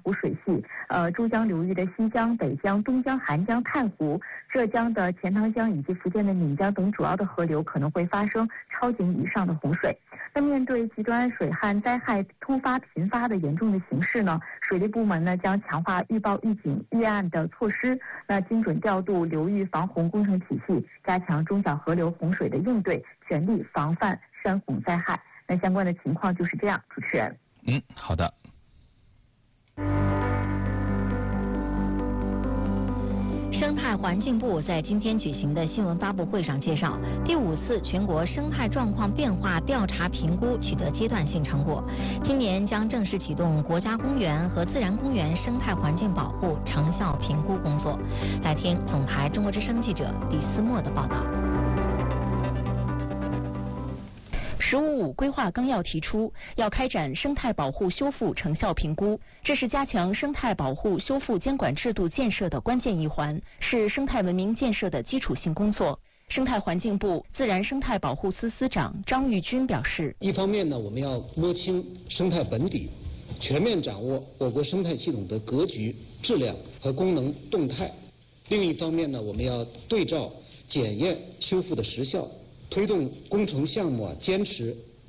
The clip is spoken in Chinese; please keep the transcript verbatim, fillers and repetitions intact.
湖水系，呃，珠江流域的西江、北江、东江、韩江、太湖、浙江的钱塘江以及福建的闽江等主要的河流可能会发生超警以上的洪水。那面对极端水旱灾害突发频发的严重的形势呢，水利部门呢将强化预报、预警、预案的措施，那精准调度流域防洪工程体系，加强中小河流洪水的应对，全力防范山洪灾害。那相关的情况就是这样，主持人。 嗯，好的。 生态环境部在今天举行的新闻发布会上介绍，第五次全国生态状况变化调查评估取得阶段性成果，今年将正式启动国家公园和自然公园生态环境保护成效评估工作。来听总台中国之声记者李思墨的报道。 十五五规划纲要提出，要开展生态保护修复成效评估，这是加强生态保护修复监管制度建设的关键一环，是生态文明建设的基础性工作。生态环境部自然生态保护司司长张玉军表示， 一方面呢，我们要摸清生态本底，全面掌握我国生态系统的格局、质量和功能动态；另一方面呢，我们要对照检验修复的时效，推动工程项目啊坚持